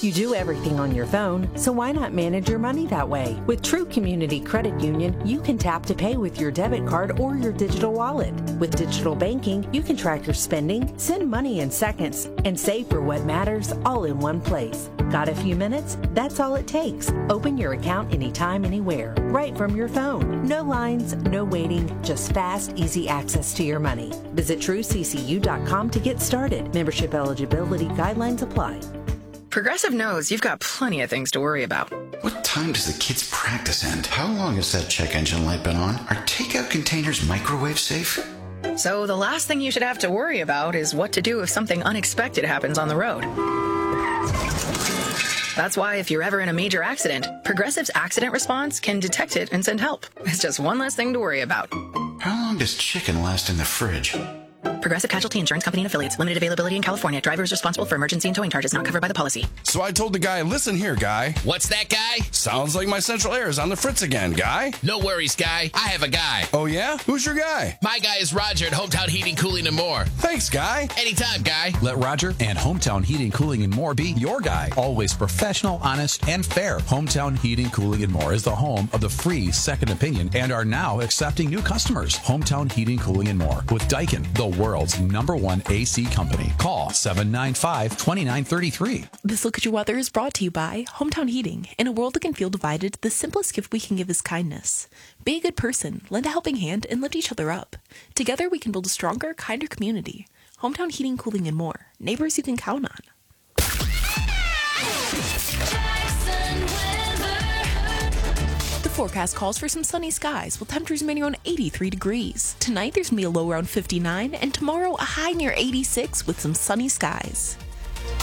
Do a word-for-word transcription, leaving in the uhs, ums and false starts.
You do everything on your phone, so why not manage your money that way? With True Community Credit Union, you can tap to pay with your debit card or your digital wallet. With digital banking, you can track your spending, send money in seconds, and save for what matters all in one place. Got a few minutes? That's all it takes. Open your account anytime, anywhere, right from your phone. No lines, no waiting, just fast, easy access to your money. Visit true c c u dot com to get started. Membership eligibility guidelines apply. Progressive knows you've got plenty of things to worry about. What time does the kids' practice end? How long has that check engine light been on? Are takeout containers microwave safe? So the last thing you should have to worry about is what to do if something unexpected happens on the road. That's why if you're ever in a major accident, Progressive's accident response can detect it and send help. It's just one less thing to worry about. How long does chicken last in the fridge? Progressive Casualty Insurance Company and Affiliates. Limited availability in California. Driver is responsible for emergency and towing charges not covered by the policy. So I told the guy, listen here, guy. What's that, guy? Sounds like my central air is on the fritz again, guy. No worries, guy. I have a guy. Oh, yeah? Who's your guy? My guy is Roger at Hometown Heating, Cooling, and More. Thanks, guy. Anytime, guy. Let Roger and Hometown Heating, Cooling, and More be your guy. Always professional, honest, and fair. Hometown Heating, Cooling, and More is the home of the free second opinion and are now accepting new customers. Hometown Heating, Cooling, and More with Daikin, the world's number one A C company. Call seven nine five, two nine three three. This Look at Your Weather is brought to you by Hometown Heating. In a world that can feel divided, the simplest gift we can give is kindness. Be a good person, lend a helping hand, and lift each other up. Together we can build a stronger, kinder community. Hometown Heating, Cooling, and More. Neighbors you can count on. The forecast calls for some sunny skies with temperatures remaining around eighty-three degrees. Tonight there's going to be a low around fifty-nine, and tomorrow a high near eighty-six with some sunny skies.